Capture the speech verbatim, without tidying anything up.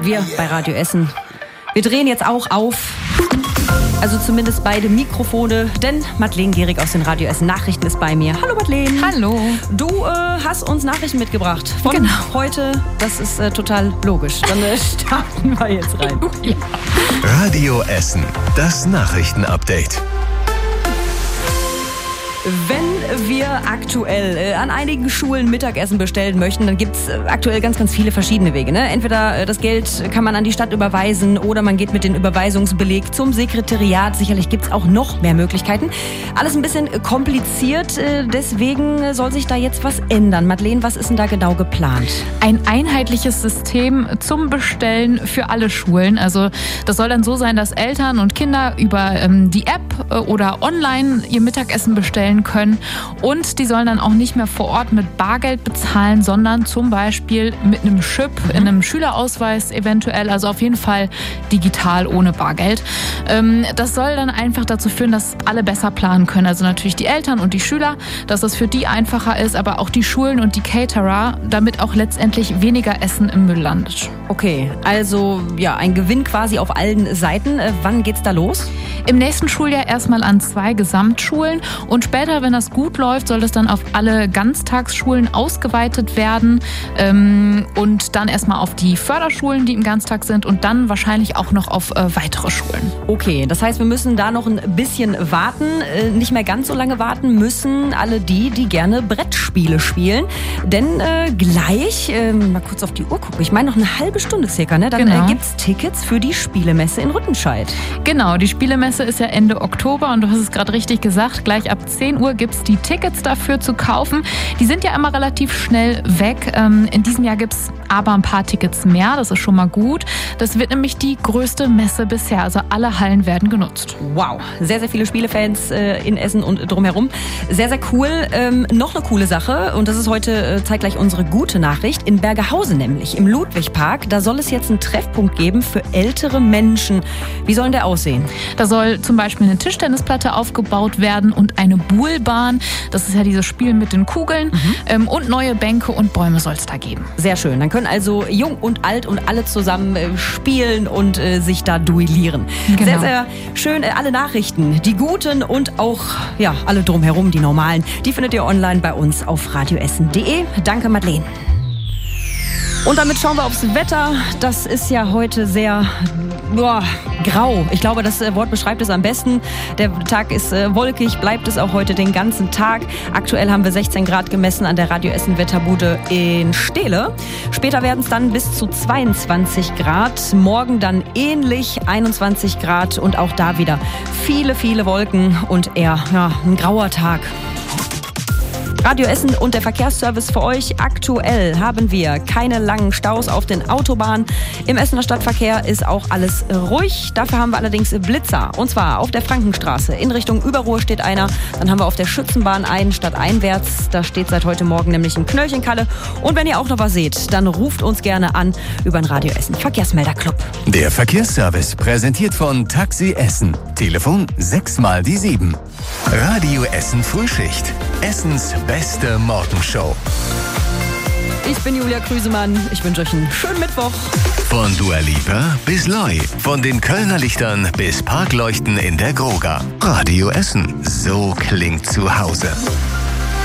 wir bei Radio Essen, wir drehen jetzt auch auf. Also zumindest beide Mikrofone, denn Madeleine Gehrig aus den Radio Essen Nachrichten ist bei mir. Hallo Madeleine. Hallo. Du äh, hast uns Nachrichten mitgebracht von genau. heute. Das ist äh, total logisch. Dann äh, starten wir jetzt rein. Ja. Radio Essen, das Nachrichtenupdate. Wenn wir aktuell äh, an einigen Schulen Mittagessen bestellen möchten, dann gibt es äh, aktuell ganz, ganz viele verschiedene Wege. Ne? Entweder äh, das Geld kann man an die Stadt überweisen oder man geht mit dem Überweisungsbeleg zum Sekretariat. Sicherlich gibt es auch noch mehr Möglichkeiten. Alles ein bisschen kompliziert, äh, deswegen soll sich da jetzt was ändern. Madeleine, was ist denn da genau geplant? Ein einheitliches System zum Bestellen für alle Schulen. Also das soll dann so sein, dass Eltern und Kinder über ähm, die App äh, oder online ihr Mittagessen bestellen können und die sollen dann auch nicht mehr vor Ort mit Bargeld bezahlen, sondern zum Beispiel mit einem Chip in einem Schülerausweis eventuell, also auf jeden Fall digital ohne Bargeld. Das soll dann einfach dazu führen, dass alle besser planen können, also natürlich die Eltern und die Schüler, dass das für die einfacher ist, aber auch die Schulen und die Caterer, damit auch letztendlich weniger Essen im Müll landet. Okay, also ja, ein Gewinn quasi auf allen Seiten. Wann geht's da los? Im nächsten Schuljahr erstmal an zwei Gesamtschulen und später, wenn das gut läuft, soll es dann auf alle Ganztagsschulen ausgeweitet werden ähm, und dann erstmal auf die Förderschulen, die im Ganztag sind und dann wahrscheinlich auch noch auf äh, weitere Schulen. Okay, das heißt, wir müssen da noch ein bisschen warten, äh, nicht mehr ganz so lange warten müssen alle die, die gerne Brettspiele spielen, denn äh, gleich, äh, mal kurz auf die Uhr gucken, ich meine noch eine halbe Stunde circa, ne? Dann genau. äh, gibt's Tickets für die Spielemesse in Rüttenscheid. Genau, die Spielemesse ist ja Ende Oktober und du hast es gerade richtig gesagt, gleich ab zehn Uhr gibt es die Tickets dafür zu kaufen. Die sind ja immer relativ schnell weg. In diesem Jahr gibt es aber ein paar Tickets mehr, das ist schon mal gut. Das wird nämlich die größte Messe bisher, also alle Hallen werden genutzt. Wow, sehr, sehr viele Spielefans äh, in Essen und drumherum. Sehr, sehr cool. Ähm, noch eine coole Sache und das ist heute äh, zeitgleich unsere gute Nachricht. In Bergerhausen nämlich, im Ludwigpark, da soll es jetzt einen Treffpunkt geben für ältere Menschen. Wie soll denn der aussehen? Da soll zum Beispiel eine Tischtennisplatte aufgebaut werden und eine Buhlbahn. Das ist ja dieses Spiel mit den Kugeln. Mhm. Ähm, und neue Bänke und Bäume soll es da geben. Sehr schön. Dann können also jung und alt und alle zusammen äh, spielen und äh, sich da duellieren. Genau. Sehr, sehr schön. Äh, alle Nachrichten, die guten und auch ja, alle drumherum, die normalen, die findet ihr online bei uns auf radioessen punkt de. Danke, Madeleine. Und damit schauen wir aufs Wetter. Das ist ja heute sehr boah, grau. Ich glaube, das Wort beschreibt es am besten. Der Tag ist äh, wolkig, bleibt es auch heute den ganzen Tag. Aktuell haben wir sechzehn Grad gemessen an der Radio Essen Wetterbude in Steele. Später werden es dann bis zu zweiundzwanzig Grad. Morgen dann ähnlich einundzwanzig Grad und auch da wieder viele, viele Wolken und eher ja, ein grauer Tag. Radio Essen und der Verkehrsservice für euch. Aktuell haben wir keine langen Staus auf den Autobahnen. Im Essener Stadtverkehr ist auch alles ruhig. Dafür haben wir allerdings Blitzer. Und zwar auf der Frankenstraße. In Richtung Überruhr steht einer. Dann haben wir auf der Schützenbahn einen stadteinwärts. Da steht seit heute Morgen nämlich ein Knöllchenkalle. Und wenn ihr auch noch was seht, dann ruft uns gerne an über den Radio Essen Verkehrsmelderclub. Der Verkehrsservice präsentiert von Taxi Essen. Telefon sechs mal die sieben. Radio Essen Frühschicht. Essens beste Morgenshow. Ich bin Julia Krüsemann. Ich wünsche euch einen schönen Mittwoch. Von Dua Lipa bis Loi. Von den Kölner Lichtern bis Parkleuchten in der Groga. Radio Essen. So klingt zu Hause.